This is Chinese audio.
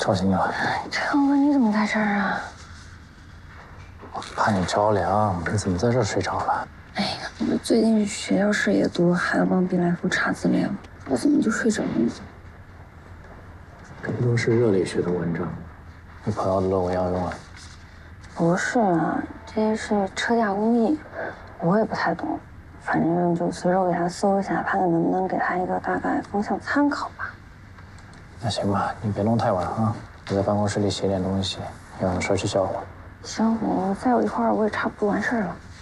吵醒你了。 成哥，你怎么在这儿啊？ 我怕你着凉，你怎么在这儿睡着了？ 哎呀，我最近学校事也多，还要帮毕来福查资料，我怎么就睡着了呢？ 这不都是热力学的文章？你朋友的论文要用啊？ 不是啊，这些是车架工艺，我也不太懂，反正就随手给他搜一下，看看能不能给他一个大概方向参考吧。 那行吧，你别弄太晚啊。我在办公室里写点东西，有什么事去叫我。 行，我再有一会儿我也差不多完事儿了。